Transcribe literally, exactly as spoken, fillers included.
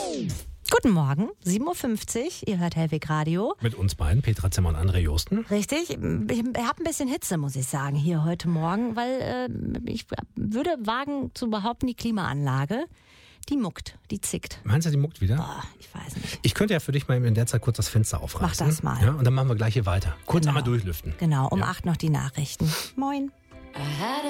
Guten Morgen, sieben Uhr fünfzig, ihr hört Hellweg Radio. Mit uns beiden, Petra Zimmer und André Josten. Richtig, ich habe ein bisschen Hitze, muss ich sagen, hier heute Morgen, weil äh, ich würde wagen zu behaupten, die Klimaanlage, die muckt, die zickt. Meinst du, die muckt wieder? Boah, ich weiß nicht. Ich könnte ja für dich mal in der Zeit kurz das Fenster aufreißen. Mach das mal. Ja, und dann machen wir gleich hier weiter. Kurz Genau. einmal durchlüften. Genau, um Ja. acht noch die Nachrichten. Moin.